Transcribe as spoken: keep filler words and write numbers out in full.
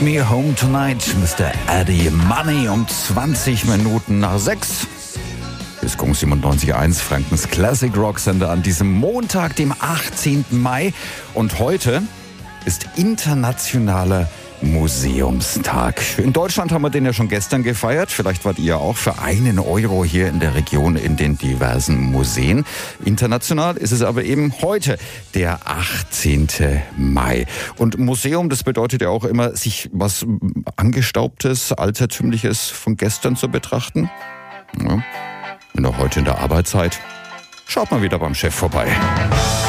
Take Me Home Tonight, Mister Eddie Money um zwanzig Minuten nach sechs. Disco siebenundneunzig Komma eins, Frankens Classic Rock Sender an diesem Montag, dem achtzehnten Mai. Und heute ist internationaler Museumstag. In Deutschland haben wir den ja schon gestern gefeiert. Vielleicht wart ihr auch für einen Euro hier in der Region in den diversen Museen. International ist es aber eben heute, der achtzehnten Mai. Und Museum, das bedeutet ja auch immer, sich was Angestaubtes, Altertümliches von gestern zu betrachten. Ja. Und auch heute in der Arbeitszeit. Schaut mal wieder beim Chef vorbei.